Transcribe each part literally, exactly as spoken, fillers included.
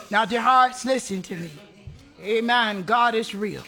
Now, dear hearts, listen to me. Amen. God is real.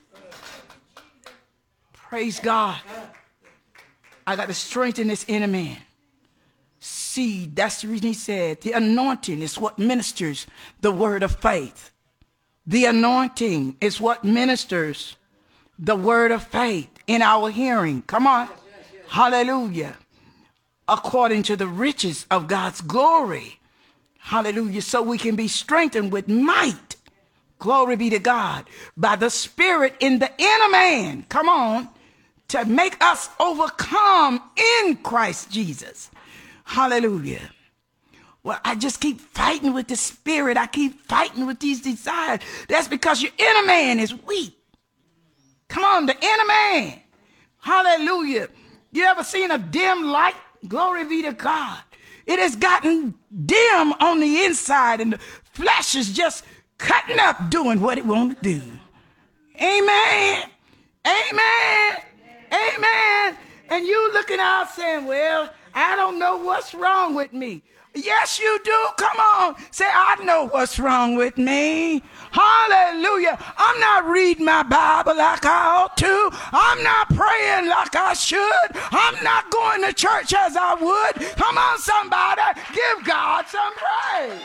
Praise God. I got to strengthen this inner man. See, that's the reason he said the anointing is what ministers the word of faith. The anointing is what ministers the word of faith in our hearing. Come on. Hallelujah. According to the riches of God's glory. Hallelujah. So we can be strengthened with might. Glory be to God. By the Spirit in the inner man. Come on. To make us overcome in Christ Jesus. Hallelujah. Well, I just keep fighting with the spirit. I keep fighting with these desires. That's because your inner man is weak. Come on, the inner man. Hallelujah. You ever seen a dim light? Glory be to God. It has gotten dim on the inside and the flesh is just cutting up doing what it wants to do. Amen. Amen. Amen. And you looking out saying, well, I don't know what's wrong with me. Yes, you do. Come on. Say, I know what's wrong with me. Hallelujah. I'm not reading my Bible like I ought to. I'm not praying like I should. I'm not going to church as I would. Come on, somebody. Give God some praise.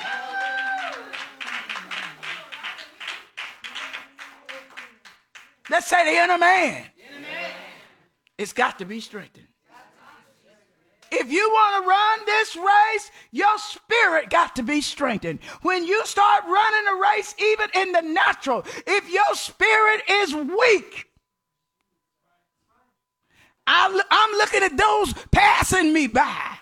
Let's say the inner man. It's got to be strengthened. If you want to run this race, your spirit got to be strengthened. When you start running a race, even in the natural, if your spirit is weak, I, I'm looking at those passing me by.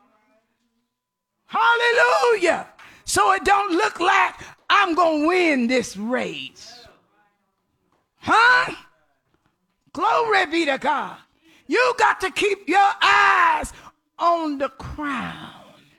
Hallelujah. So it don't look like I'm going to win this race. Huh? Glory be to God. You got to keep your eyes on the crown.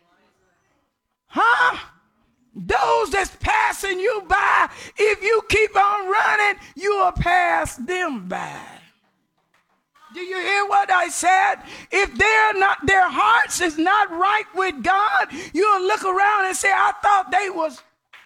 Huh? Those that's passing you by, if you keep on running, you will pass them by. Do you hear what I said? If they're not, their hearts is not right with God, you'll look around and say, I thought they was.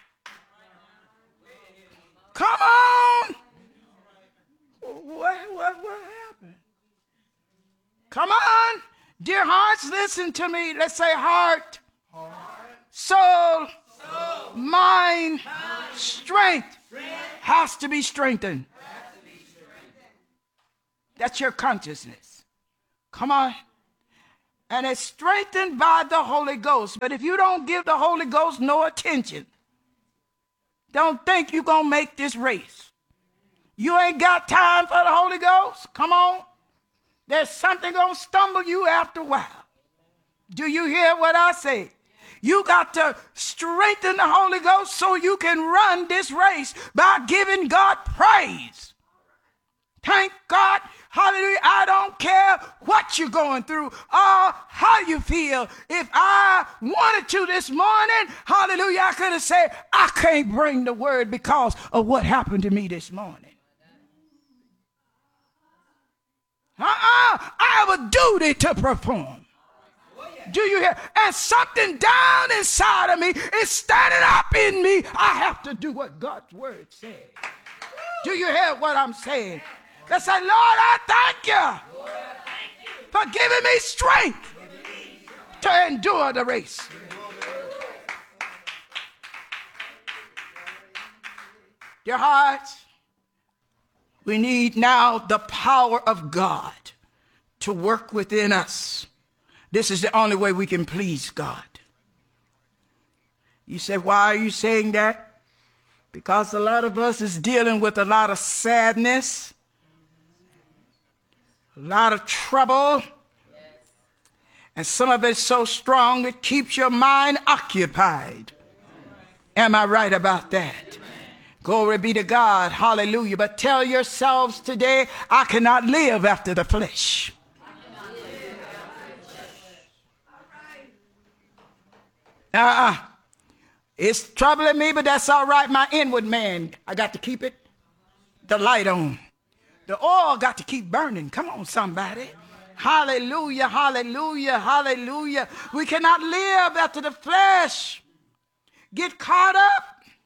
Come on. What, what, what happened? Come on. Dear hearts, listen to me. Let's say heart, heart. Soul, soul. Mind, mind. Strength, strength has to be strengthened. Has to be strengthened. That's your consciousness. Come on. And it's strengthened by the Holy Ghost. But if you don't give the Holy Ghost no attention, don't think you're going to make this race. You ain't got time for the Holy Ghost. Come on. There's something going to stumble you after a while. Do you hear what I say? You got to strengthen the Holy Ghost so you can run this race by giving God praise. Thank God. Hallelujah. I don't care what you're going through or how you feel. If I wanted to this morning, hallelujah, I could have said, I can't bring the word because of what happened to me this morning. Uh-uh. I have a duty to perform. Do you hear? And something down inside of me is standing up in me. I have to do what God's word says. Do you hear what I'm saying? Let's say, Lord, I thank you for giving me strength to endure the race. Dear hearts, we need now the power of God to work within us. This is the only way we can please God. You say, why are you saying that? Because a lot of us is dealing with a lot of sadness, a lot of trouble, and some of it's so strong it keeps your mind occupied. Am I right about that? Glory be to God. Hallelujah. But tell yourselves today, I cannot live after the flesh. Uh-uh. It's troubling me, but that's all right. My inward man, I got to keep it, the light on. The oil got to keep burning. Come on, somebody. Hallelujah, hallelujah, hallelujah. We cannot live after the flesh. Get caught up.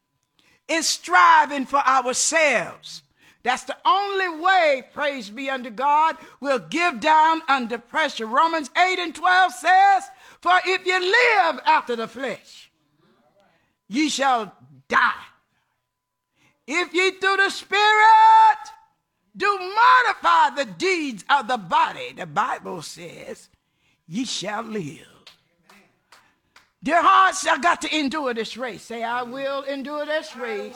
in striving for ourselves. That's the only way, praise be unto God, we'll give down under pressure. Romans eight and twelve says, for if you live after the flesh, ye shall die. If ye through the Spirit do mortify the deeds of the body, the Bible says, ye shall live. Dear hearts, I got to endure this race. Say, I will endure this race.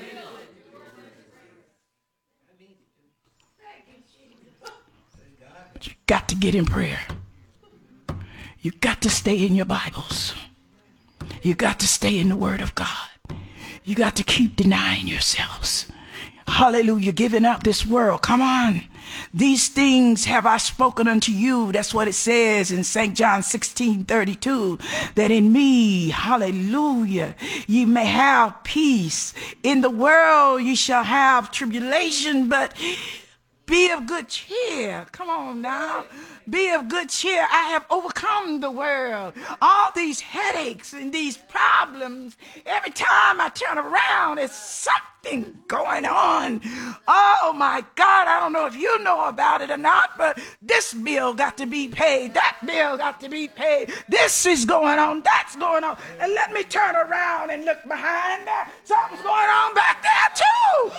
But you got to get in prayer. You got to stay in your Bibles. You got to stay in the Word of God. You got to keep denying yourselves. Hallelujah, giving up this world. Come on. These things have I spoken unto you. That's what it says in Saint John sixteen thirty-two. That in me, hallelujah, ye may have peace. In the world ye shall have tribulation, but be of good cheer. Come on now. Be of good cheer. I have overcome the world. All these headaches and these problems, every time I turn around, it's something going on. Oh my God, I don't know if you know about it or not, but this bill got to be paid. That bill got to be paid. This is going on. That's going on. And let me turn around and look behind there. Something's going on back there too.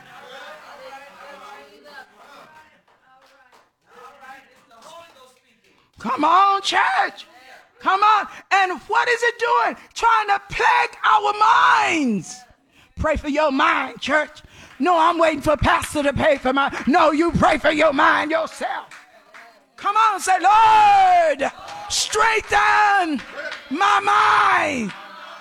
Come on, church. Come on. And what is it doing? Trying to plague our minds. Pray for your mind, church. No, I'm waiting for pastor to pray for mine. No, you pray for your mind yourself. Come on, say, Lord, strengthen my mind.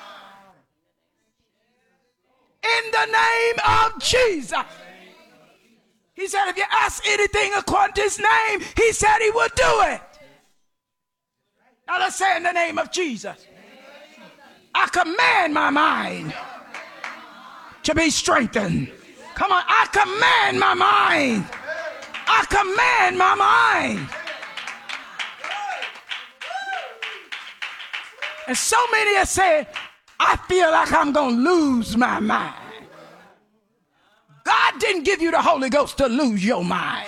In the name of Jesus. He said, if you ask anything according to his name, he said he would do it. Now let's say in the name of Jesus, I command my mind to be strengthened. Come on, I command my mind. I command my mind. And so many are saying, I feel like I'm going to lose my mind. God didn't give you the Holy Ghost to lose your mind.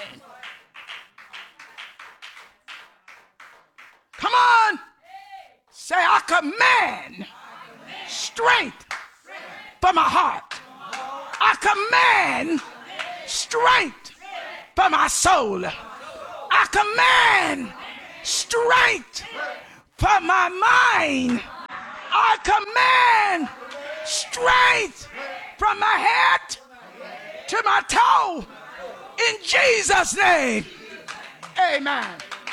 Come on. Say, I command strength for my heart. I command strength for my soul. I command strength for my mind. I command strength from my head to my toe. In Jesus' name. Amen.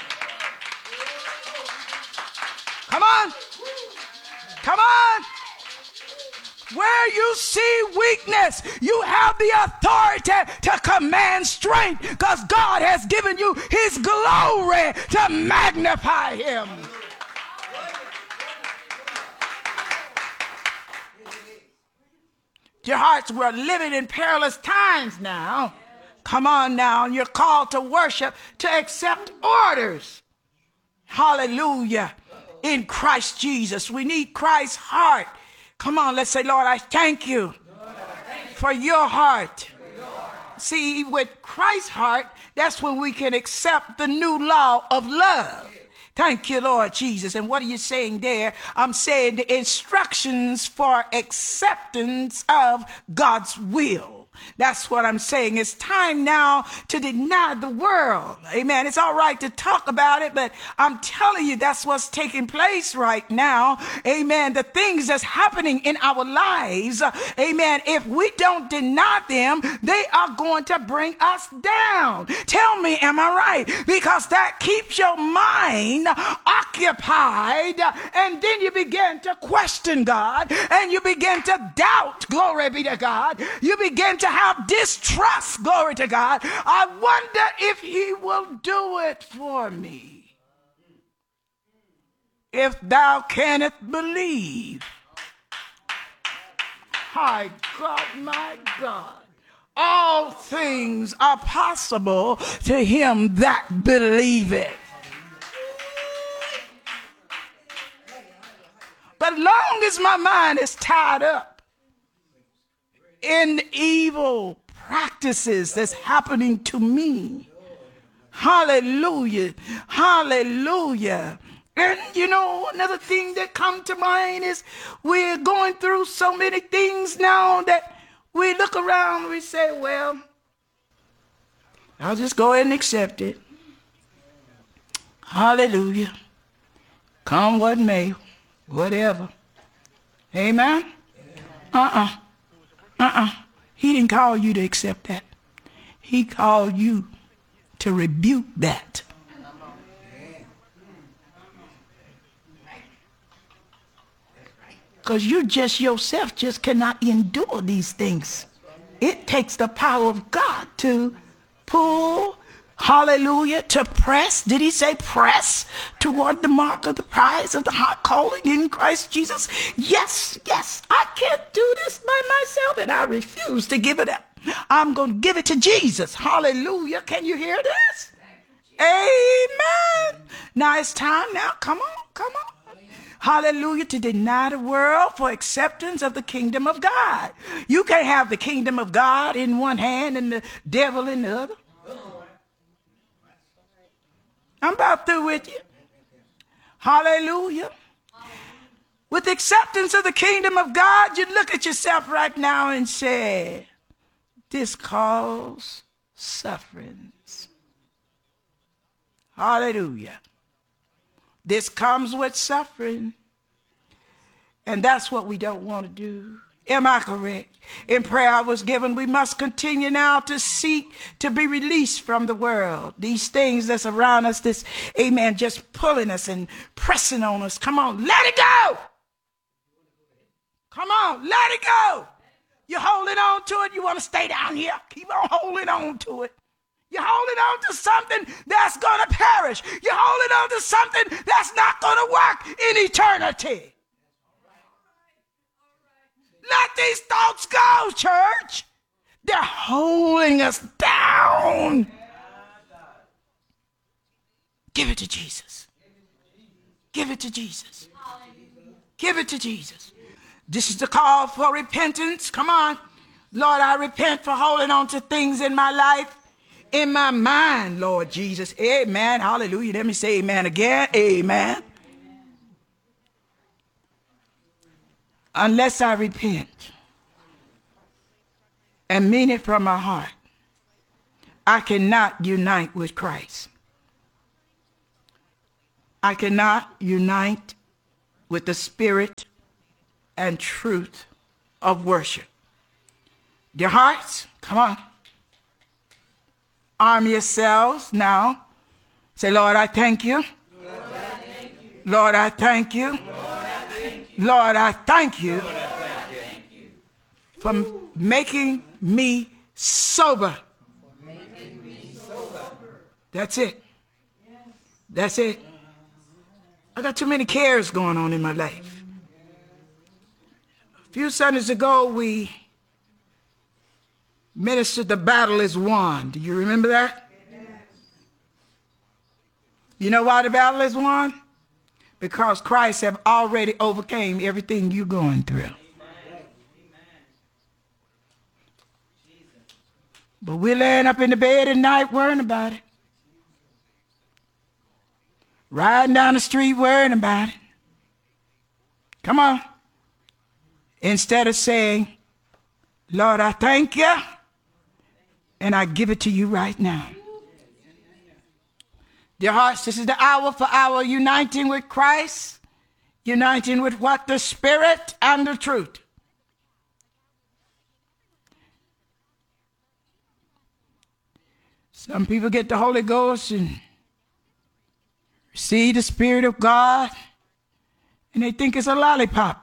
Come on. Come on. Where you see weakness, you have the authority to command strength, because God has given you his glory to magnify him. Dear hearts, we're living in perilous times now. Come on now, and you're called to worship, to accept orders. Hallelujah. In Christ Jesus. We need Christ's heart. Come on, let's say, Lord, I thank you for your heart. See, with Christ's heart, that's when we can accept the new law of love. Thank you, Lord Jesus. And what are you saying there? I'm saying the instructions for acceptance of God's will. That's what I'm saying. It's time now to deny the world. Amen. It's all right to talk about it, but I'm telling you, that's what's taking place right now. Amen. The things that's happening in our lives, amen, if we don't deny them, they are going to bring us down. Tell me, am I right? Because that keeps your mind occupied, and then you begin to question God, and you begin to doubt, glory be to God. You begin to have distrust, glory to God. I wonder if he will do it for me. If thou canst believe. My God, my God. All things are possible to him that believeth. But long as my mind is tied up in evil practices that's happening to me. Hallelujah. Hallelujah. And you know, another thing that come to mind is we're going through so many things now that we look around and we say, well, I'll just go ahead and accept it. Hallelujah. Come what may, whatever. Amen? Uh-uh. Uh-uh. He didn't call you to accept that. He called you to rebuke that. Because you just yourself just cannot endure these things. It takes the power of God to pull, hallelujah, to press. Did he say press toward the mark of the prize of the high calling in Christ Jesus? Yes, yes, I can't do this by myself, and I refuse to give it up. I'm going to give it to Jesus. Hallelujah. Can you hear this? Amen. Now it's time now. Come on, come on. Hallelujah, to deny the world for acceptance of the kingdom of God. You can't have the kingdom of God in one hand and the devil in the other. I'm about through with you. Hallelujah. With acceptance of the kingdom of God, you look at yourself right now and say, this causes sufferings. Hallelujah. This comes with suffering. And that's what we don't want to do. Am I correct? In prayer I was given, we must continue now to seek to be released from the world. These things that's around us, this, amen, just pulling us and pressing on us. Come on, let it go. Come on, let it go. You're holding on to it. You want to stay down here. Keep on holding on to it. You're holding on to something that's going to perish. You're holding on to something that's not going to work in eternity. Let these thoughts go, church. They're holding us down. Give it to Jesus. Give it to Jesus. Give it to Jesus. This is the call for repentance. Come on. Lord, I repent for holding on to things in my life, in my mind, Lord Jesus. Amen. Hallelujah. Let me say amen again. Amen. Unless I repent and mean it from my heart, I cannot unite with Christ. I cannot unite with the spirit and truth of worship. Dear hearts, come on. Arm yourselves now. Say, Lord, I thank you. Lord, I thank you. Lord, I thank you for making me sober. That's it. That's it. I got too many cares going on in my life. A few Sundays ago, we ministered the battle is won. Do you remember that? You know why the battle is won? Because Christ have already overcame everything you're going through. But we're laying up in the bed at night worrying about it. Riding down the street worrying about it. Come on. Instead of saying, Lord, I thank you, and I give it to you right now. Dear hearts, this is the hour for our uniting with Christ, uniting with what? The Spirit and the truth. Some people get the Holy Ghost and receive the Spirit of God, and they think it's a lollipop.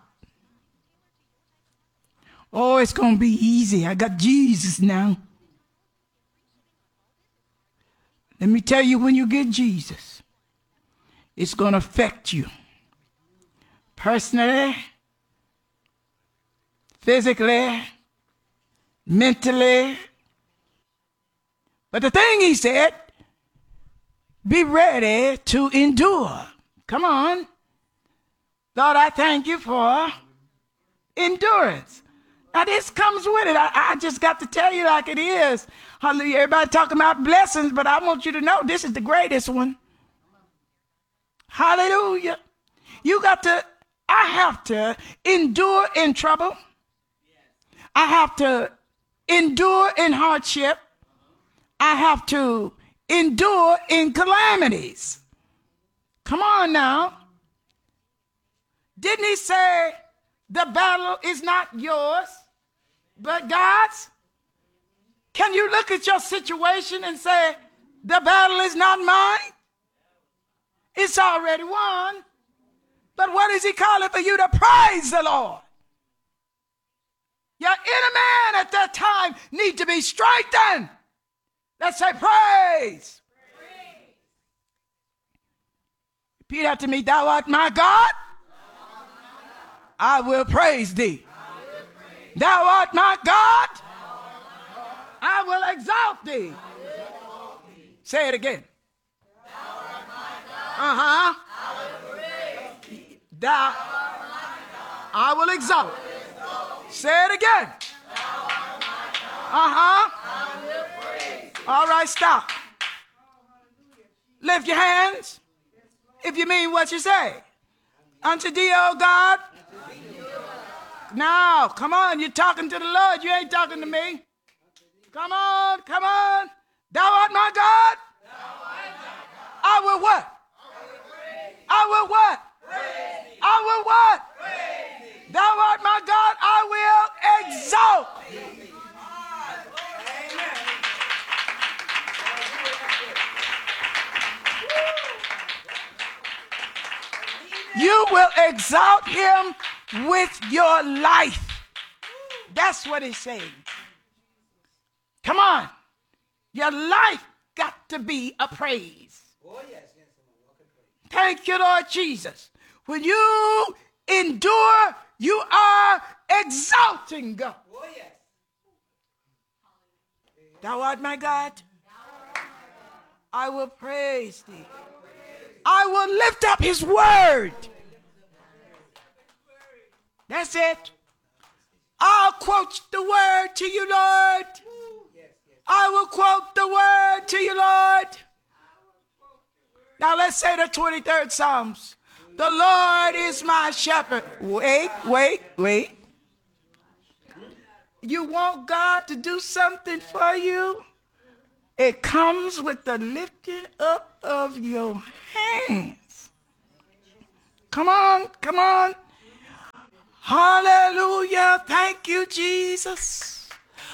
Oh, it's going to be easy. I got Jesus now. Let me tell you, when you get Jesus, it's going to affect you personally, physically, mentally. But the thing he said, be ready to endure. Come on. Lord, I thank you for endurance. Now this comes with it. I, I just got to tell you like it is. Hallelujah. Everybody talking about blessings, but I want you to know this is the greatest one. Hallelujah. You got to, I have to endure in trouble. I have to endure in hardship. I have to endure in calamities. Come on now. Didn't he say the battle is not yours, but God's? Can you look at your situation and say, the battle is not mine? It's already won. But what is he calling for you to praise the Lord? Your inner man at that time need to be strengthened. Let's say praise. Praise. Repeat after me. Thou art my God. I will praise thee. Thou art my God. I will exalt thee. Say it again. Uh-huh. Thou, I will exalt. Say it again. Uh-huh. All right, stop. Lift your hands if you mean what you say. Unto thee, O God. Now, come on, you're talking to the Lord. You ain't talking to me. Come on, come on. Thou art my God. I will what? I will what? I will what? Thou art my God. I will exalt. You will exalt him with your life. That's what he's saying. Come on. Your life got to be a praise. Oh, yes. Thank you, Lord Jesus. When you endure, you are exalting God. Oh, yes. Thou art my God. I will praise thee. I will lift up his word. That's it. I'll quote the word to you, Lord. I will quote the word to you, Lord. Now let's say the twenty-third Psalms. The Lord is my shepherd. Wait, wait, wait. You want God to do something for you? It comes with the lifting up of your hands. Come on, come on. Hallelujah. Thank you, Jesus.